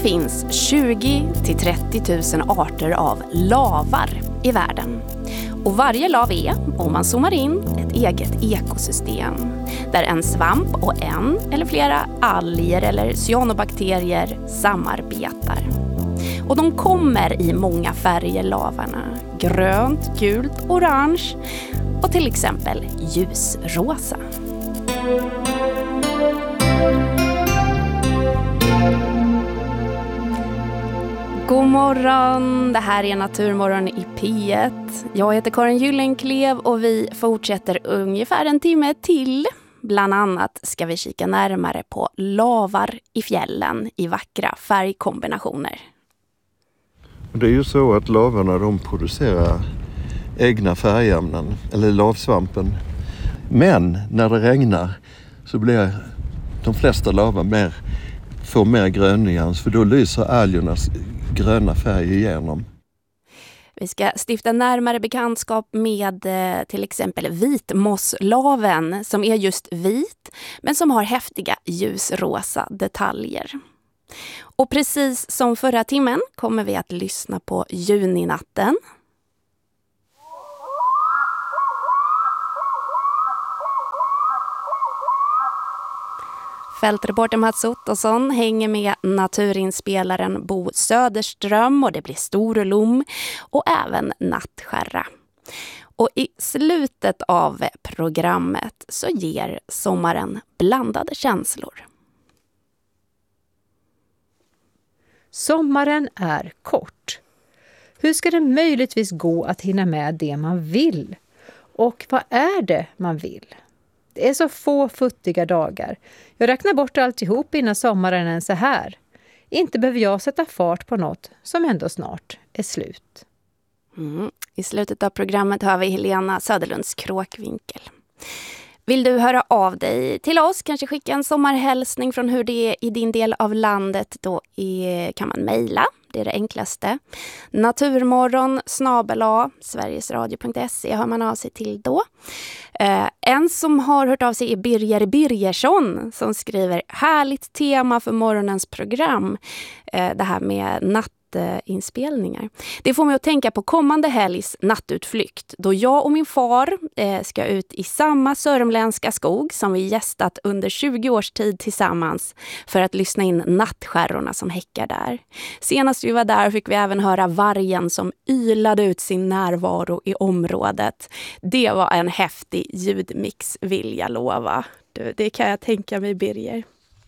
finns 20 till 30 000 arter av lavar i världen. Och varje lav är, om man zoomar in, ett eget ekosystem. Där en svamp och en eller flera alger eller cyanobakterier samarbetar. Och de kommer i många färger, lavarna. Grönt, gult, orange och till exempel ljusrosa. God morgon, det här är Naturmorgon i P1. Jag heter Karin Gyllenklev och vi fortsätter ungefär en timme till. Bland annat ska vi kika närmare på lavar i fjällen i vackra färgkombinationer. Det är ju så att lavarna de producerar egna färgämnen, eller lavsvampen. Men när det regnar så blir de flesta lavar får mer grönnyans, för då lyser algernas gröna färg igenom. Vi ska stifta närmare bekantskap med till exempel vitmosslaven som är just vit men som har häftiga ljusrosa detaljer. Och precis som förra timmen kommer vi att lyssna på juninatten. Fältreporter Mats Ottosson hänger med naturinspelaren Bo Söderström och det blir storlom och även nattskärra. Och i slutet av programmet så ger sommaren blandade känslor. Sommaren är kort. Hur ska det möjligtvis gå att hinna med det man vill? Och vad är det man vill? Det är så få futtiga dagar. Jag räknar bort alltihop innan sommaren är så här. Inte behöver jag sätta fart på något som ändå snart är slut. I slutet av programmet hör vi Helena Söderlunds kråkvinkel. Vill du höra av dig till oss, kanske skicka en sommarhälsning från hur det är i din del av landet, då kan man mejla. Det är det enklaste. naturmorgon@sverigesradio.se hör man av sig till då. En som har hört av sig är Birger Birgersson som skriver härligt tema för morgonens program. Det här med nattinspelningar. Det får mig att tänka på kommande helgs nattutflykt då jag och min far ska ut i samma sörmländska skog som vi gästat under 20 års tid tillsammans för att lyssna in nattskärrorna som häckar där. Senast vi var där fick vi även höra vargen som ylade ut sin närvaro i området. Det var en häftig ljudmix, vill jag lova. Det kan jag tänka mig, Birger.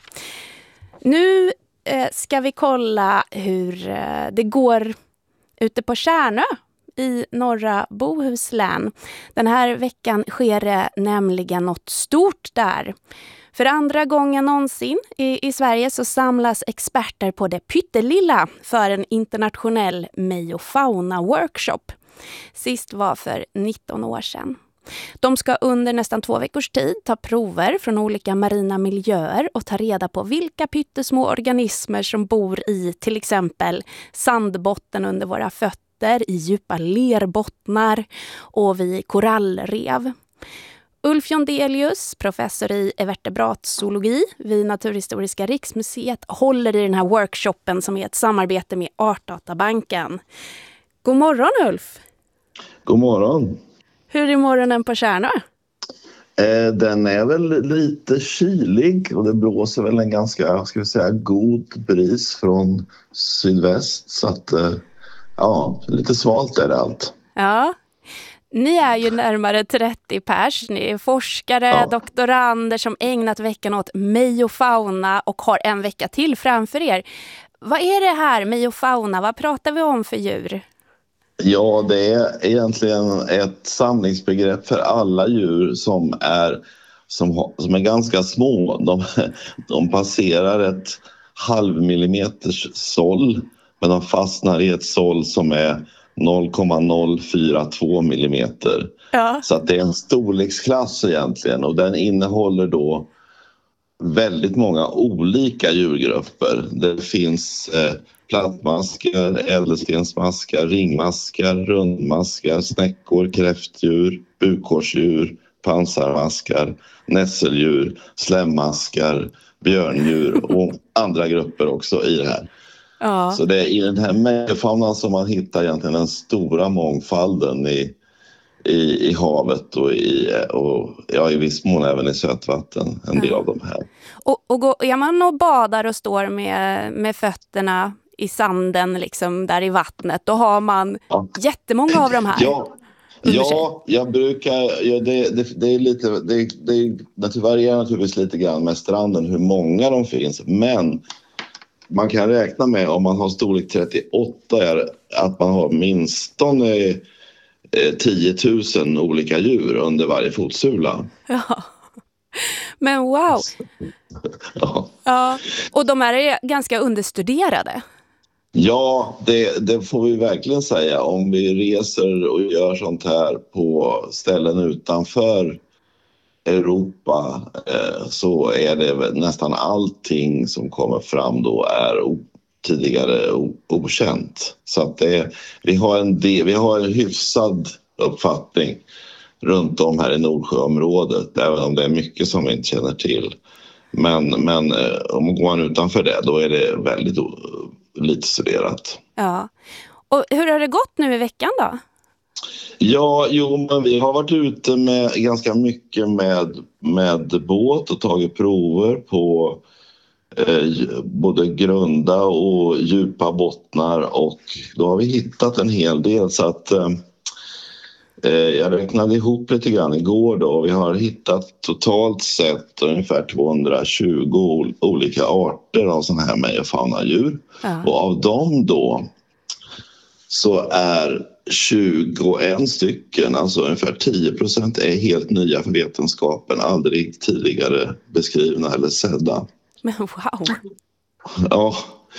Nu ska vi kolla hur det går ute på Tjärnö i norra Bohuslän. Den här veckan sker det nämligen något stort där. För andra gången någonsin i Sverige så samlas experter på det pyttelilla för en internationell meiofauna-workshop. Sist var för 19 år sedan. De ska under nästan 2 veckors tid ta prover från olika marina miljöer och ta reda på vilka pyttesmå organismer som bor i till exempel sandbotten under våra fötter, i djupa lerbottnar och vid korallrev. Ulf Jondelius, professor i vertebratzoologi vid Naturhistoriska riksmuseet, håller i den här workshopen som är ett samarbete med Artdatabanken. God morgon, Ulf! God morgon! Hur är morgonen på Tjärnö? Den är väl lite kylig och det blåser väl en ganska, god bris från sydväst. Så att, lite svalt är det allt. Ja, ni är ju närmare 30 pers. Ni är forskare, doktorander som ägnat veckan åt meiofauna och har en vecka till framför er. Vad är det här meiofauna? Vad pratar vi om för djur? Ja, det är egentligen ett samlingsbegrepp för alla djur som är ganska små. De passerar ett halvmillimeters såll, men de fastnar i ett såll som är 0,042 millimeter. Ja. Så att det är en storleksklass egentligen, och den innehåller då väldigt många olika djurgrupper. Det finns plattmaskar, ädelstensmaskar, ringmaskar, rundmaskar, snäckor, kräftdjur, bukårsdjur, pansarmaskar, nässeldjur, slämmaskar, björndjur och andra grupper också i det här. Ja. Så det är i den här megafaunan som man hittar egentligen den stora mångfalden i havet och i viss mån även i sötvatten, en del av de här. Och är man och badar och står med fötterna i sanden liksom där i vattnet, då har man jättemånga av de här. Jag brukar, det är lite, det varierar naturligtvis lite grann med stranden hur många de finns, men man kan räkna med om man har storlek 38 att man har minst 10 000 olika djur under varje fotsula. Ja. Men wow! Ja. Ja. Och de här är ganska understuderade. Ja, det får vi verkligen säga. Om vi reser och gör sånt här på ställen utanför Europa så är det nästan allting som kommer fram då är tidigare okänt. Så att vi har en hyfsad uppfattning runt om här i Nordsjöområdet, även om det är mycket som vi inte känner till. Men om man går utanför det, då är det väldigt lite studerat. Ja. Och hur har det gått nu i veckan då? Ja, men vi har varit ute med ganska mycket med båt och tagit prover på både grunda och djupa bottnar, och då har vi hittat en hel del, så att jag räknade ihop lite grann igår då, och vi har hittat totalt sett ungefär 220 olika arter av sådana här megafaunadjur. Ja. Och av dem då så är 21 stycken, alltså ungefär 10%, är helt nya för vetenskapen, aldrig tidigare beskrivna eller sedda. Men wow! Ja,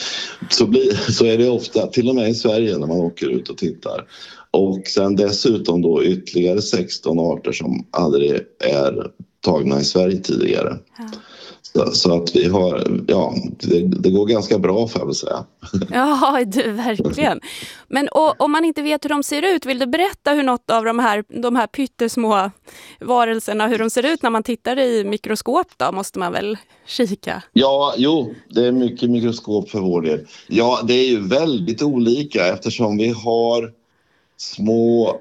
så är det ofta, till och med i Sverige när man åker ut och tittar. Och sen dessutom då ytterligare 16 arter som aldrig är tagna i Sverige tidigare. Ja. Så att vi har, det går ganska bra, får jag väl säga. Ja, verkligen. Men om man inte vet hur de ser ut, vill du berätta hur något av de här pyttesmå varelserna, hur de ser ut när man tittar i mikroskop då? Måste man väl kika? Ja, det är mycket mikroskop för vår del. Ja, det är ju väldigt olika eftersom vi har små,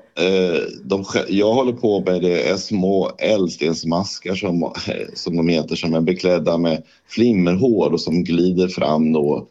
jag håller på med det är små eldstensmaskar som de heter, som är beklädda med flimmerhår och som glider fram då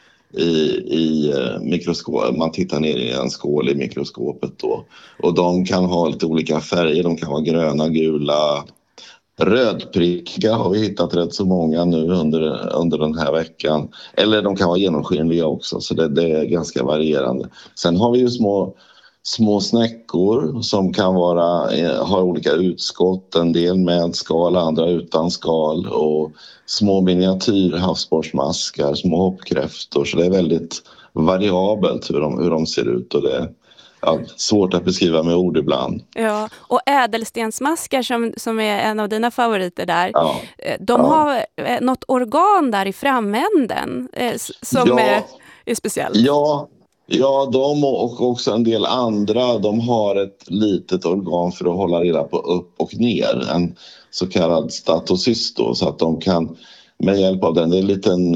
i mikroskop. Man tittar ner i en skål i mikroskopet då, och de kan ha lite olika färger, de kan vara gröna, gula, rödprickiga har vi hittat rätt så många nu under den här veckan, eller de kan vara genomskinliga också, så det är ganska varierande. Sen har vi ju små snäckor som kan ha olika utskott, en del med skal, andra utan skal, och små miniatyrhavsborrsmaskar, små hoppkräftor, så det är väldigt variabelt hur de ser ut, och det är svårt att beskriva med ord ibland. Ja, och ädelstensmaskar som är en av dina favoriter där, de har något organ där i framänden som är speciellt. Ja, de och också en del andra, de har ett litet organ för att hålla reda på upp och ner, en så kallad statocyst då, så att de kan med hjälp av den, det är en liten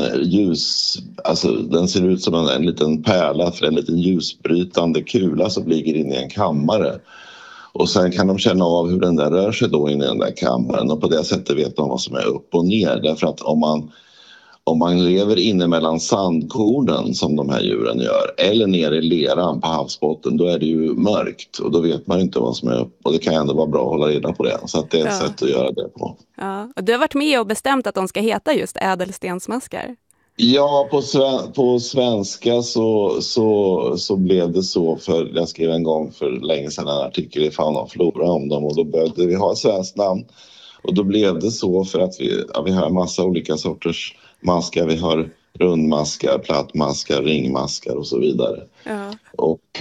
den ser ut som en liten pärla för en liten ljusbrytande kula som ligger inne i en kammare. Och sen kan de känna av hur den där rör sig då inne i den där kammaren, och på det sättet vet de vad som är upp och ner, därför att om man lever inne mellan sandkornen som de här djuren gör, eller ner i leran på havsbotten, då är det ju mörkt och då vet man inte vad som är upp, och det kan ändå vara bra att hålla reda på det, så att det är ett sätt att göra det på. Ja, och du har varit med och bestämt att de ska heta just ädelstensmaskar. Ja, på svenska så blev det så, för jag skrev en gång för länge sedan en artikel i Fauna och Flora om dem, och då behövde vi ha ett svenskt namn. Och då blev det så för att vi har en massa olika sorters maskar. Vi har rundmaskar, plattmaskar, ringmaskar och så vidare. Ja. Och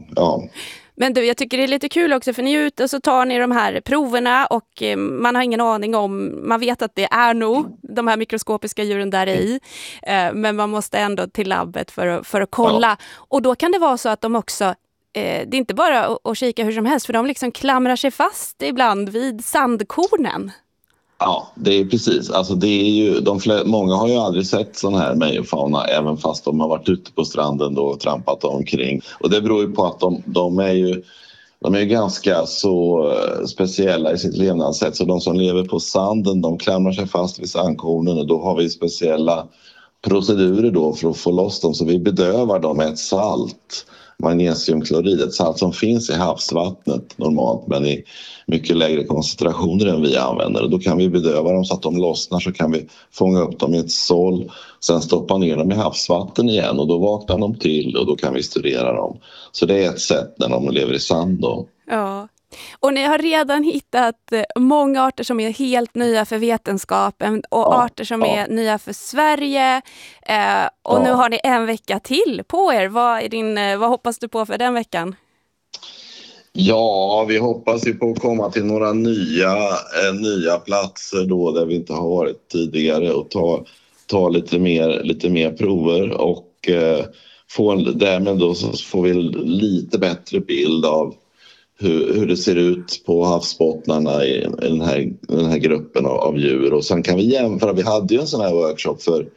Men du, jag tycker det är lite kul också, för ni är ute och så tar ni de här proverna och man har ingen aning om, man vet att det är nog de här mikroskopiska djuren där i, men man måste ändå till labbet för att kolla. Ja. Och då kan det vara så att de också, det är inte bara att kika hur som helst, för de liksom klamrar sig fast ibland vid sandkornen. Ja, det är precis. Alltså det är ju, många har ju aldrig sett sån här mejofauna även fast de har varit ute på stranden då och trampat omkring. Och det beror ju på att de är ju ganska så speciella i sitt levnadssätt. Så de som lever på sanden, de klamrar sig fast vid sandkornen och då har vi speciella procedurer då för att få loss dem. Så vi bedövar dem med ett salt, magnesiumklorid, ett salt som finns i havsvattnet normalt men i mycket lägre koncentrationer än vi använder. Då kan vi bedöva dem så att de lossnar, så kan vi fånga upp dem i ett såll, sen stoppa ner dem i havsvatten igen och då vaknar de till och då kan vi studera dem. Så det är ett sätt när de lever i sand då. Ja. Och ni har redan hittat många arter som är helt nya för vetenskapen och arter som är nya för Sverige. Och nu har ni en vecka till på er. Vad hoppas du på för den veckan? Ja, vi hoppas ju på att komma till några nya platser då där vi inte har varit tidigare och ta lite mer prover och därmed då så får vi lite bättre bild av hur det ser ut på havsbottnarna i den här gruppen av djur. Och sen kan vi jämföra, vi hade ju en sån här workshop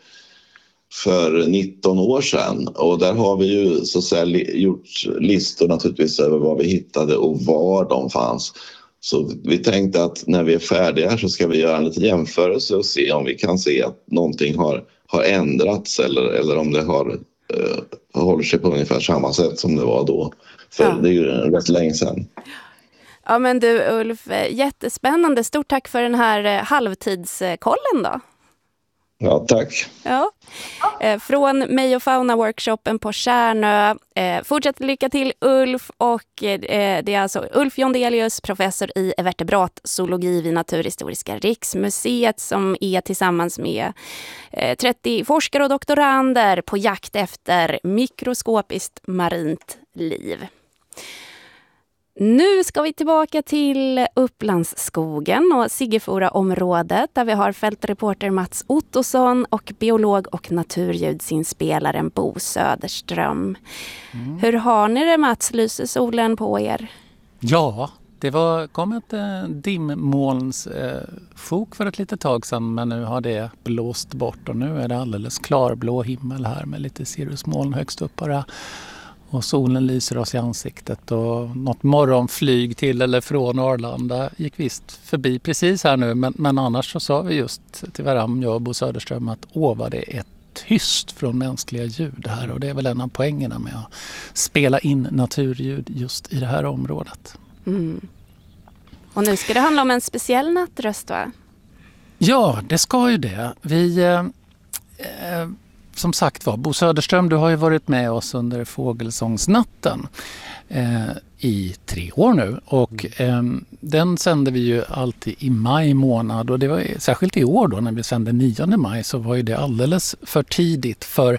för 19 år sedan och där har vi ju så att säga gjort listor naturligtvis över vad vi hittade och var de fanns. Så vi tänkte att när vi är färdiga så ska vi göra en liten jämförelse och se om vi kan se att någonting har ändrats eller om det håller sig på ungefär samma sätt som det var då. För det är ju rätt länge sedan. Ja men du Ulf, jättespännande. Stort tack för den här halvtidskollen då. Ja, tack. Ja. Från Mejofauna-workshopen på Kärnö. Fortsätt lycka till Ulf, och det är alltså Ulf Jondelius, professor i vertebratzoologi vid Naturhistoriska riksmuseet, som är tillsammans med 30 forskare och doktorander på jakt efter mikroskopiskt marint liv. Nu ska vi tillbaka till Upplandsskogen och Siggefora-området där vi har fältreporter Mats Ottosson och biolog och naturljudsinspelaren Bo Söderström. Hur har ni det, Mats? Lyser solen på er? Ja, det kom ett dimmolnsfok för ett litet tag sedan, men nu har det blåst bort och nu är det alldeles klarblå himmel här med lite cirrusmoln högst upp bara. Och solen lyser oss i ansiktet och något morgonflyg till eller från Arlanda gick visst förbi precis här nu. Men annars så sa vi just till varandra, jag och Bo Söderström, att vad det är tyst från mänskliga ljud här. Och det är väl en av poängerna med att spela in naturljud just i det här området. Mm. Och nu ska det handla om en speciell nattröst, va? Ja, det ska ju det. Som sagt var, Bo Söderström, du har ju varit med oss under Fågelsångsnatten i 3 år nu. Och den sände vi ju alltid i maj månad. Och det var särskilt i år då när vi sände 9 maj så var ju det alldeles för tidigt för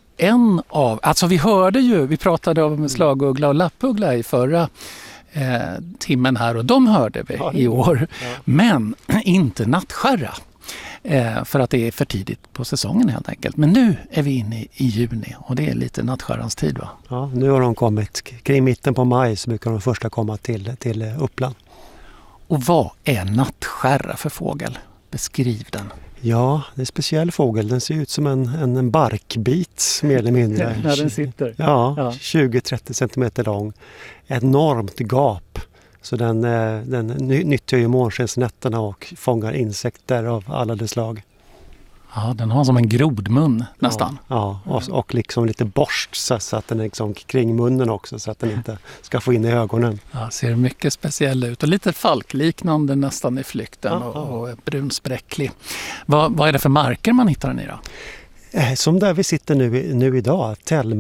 vi pratade om slaguggla och lappuggla i förra timmen här och de hörde vi i år. Ja. Men inte nattskärra. För att det är för tidigt på säsongen helt enkelt. Men nu är vi inne i juni och det är lite nattskärrans tid, va? Ja, nu har de kommit. Kring mitten på maj så brukar de första komma till Uppland. Och vad är nattskärra för fågel? Beskriv den. Ja, det är en speciell fågel. Den ser ut som en barkbit mer eller mindre. När den sitter. Ja. 20-30 centimeter lång. Enormt gap. Så den nyttjar ju månskensnätterna och fångar insekter av alla de slag. Ja, den har som en grodmun nästan. Ja, och liksom lite borst så att den är liksom kring munnen också så att den inte ska få in i ögonen. Ja, ser mycket speciell ut och lite falkliknande nästan i flykten och brunsbräcklig. Vad är det för marker man hittar den i då? Som där vi sitter nu idag,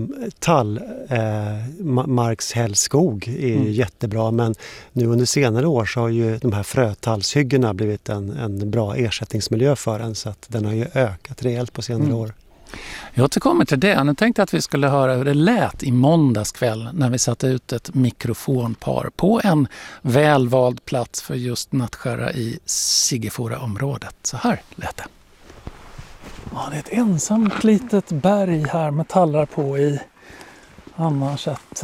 tallmarkshällskog är jättebra, men nu under senare år så har ju de här frötallshyggena blivit en bra ersättningsmiljö för den, så att den har ju ökat rejält på senare år. Jag återkommer till det. Nu tänkte jag att vi skulle höra hur det lät i måndags kväll när vi satte ut ett mikrofonpar på en välvald plats för just nattskärra i Siggefora-området. Så här lät det. Ja, det är ett ensamt litet berg här med tallar på i. Annars ett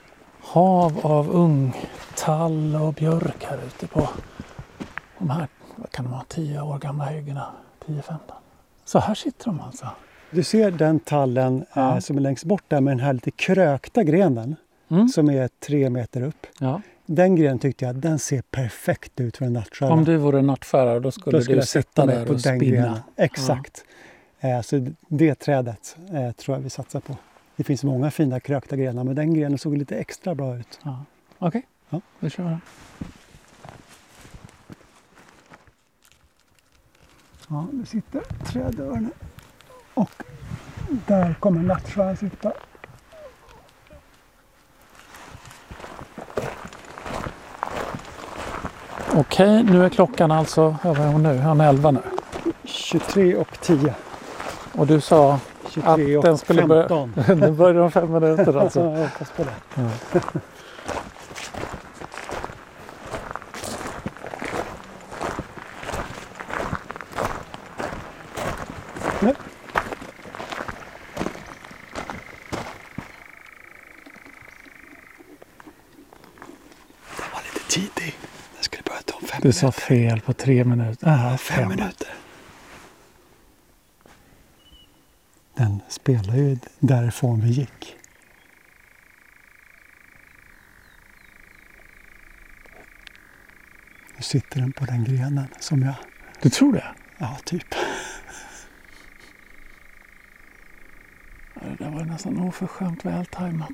hav av ungtall och björk här ute på de här vad kan de ha, 10 år gamla hyggena, 10-15. Så här sitter de alltså. Du ser den tallen som är längst bort där med den här lite krökta grenen som är 3 meter upp. Ja. Den grenen tyckte jag, den ser perfekt ut för en nattskära. Om du vore nattskärare då skulle du sitta där på och den spinna. grenen. Exakt. Så det trädet tror jag vi satsar på. Det finns många fina krökta grenar, men den grenen såg lite extra bra ut. Ja. Okej, vi kör den. Ja, nu sitter trädörnen. Och där kommer nattskäran sitta. Okej, nu är klockan alltså, vad är hon nu? Han är 11 nu. 23:10. Och du sa 23 att den skulle börja... Den börjar om 5 minuter alltså. Jag hoppas på det. Ja. Nej. Den var lite tidig. Den skulle börja ta om 5 minuter. Du sa fel på 3 minuter. 5 minuter. Den spelar ju därifrån vi gick. Nu sitter den på den grenen som jag... Du tror det? Ja, typ. Det där var nästan oförskämt vältajmat.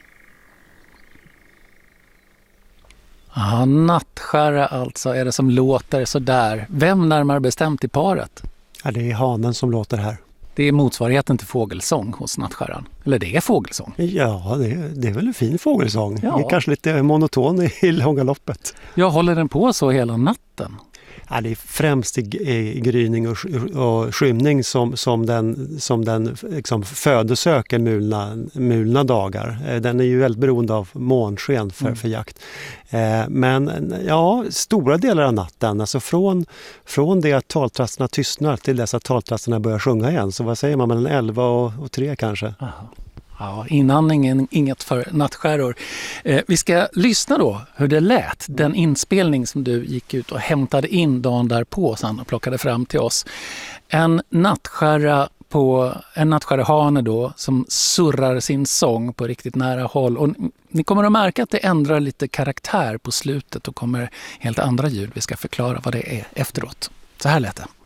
Ja, nattskära alltså är det som låter så där. Vem närmare bestämt i paret? Ja, det är hanen som låter här. Det är motsvarigheten till fågelsång hos nattskäran. Eller det är fågelsång. Ja, det är väl en fin fågelsång. Ja. Det är kanske lite monoton i långa loppet. Jag håller den på så hela natten. Ja, det är främst i gryning och skymning som den liksom födosöker mulna dagar. Den är ju väldigt beroende av månsken för jakt. Men ja, stora delar av natten, alltså från det att taltrasterna tystnar till dess att taltrasterna börjar sjunga igen. Så vad säger man, mellan 11 och 3 kanske? Aha. Ja, inandningen, inget för nattskäror. Vi ska lyssna då hur det lät. Den inspelning som du gick ut och hämtade in dagen därpå sen och plockade fram till oss. En nattskärrehane då som surrar sin sång på riktigt nära håll. Och ni kommer att märka att det ändrar lite karaktär på slutet och kommer helt andra ljud. Vi ska förklara vad det är efteråt. Så här lät det.